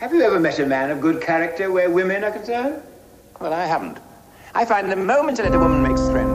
Have you ever met a man of good character where women are concerned? Well, I haven't. I find the moment that a woman makes friends,